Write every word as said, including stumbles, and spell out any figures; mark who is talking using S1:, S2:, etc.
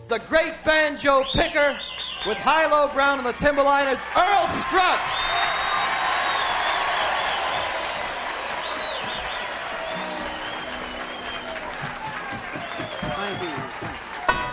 S1: the great banjo picker with Hilo Brown and the Timberliners, Earl Strutt.
S2: Thank you.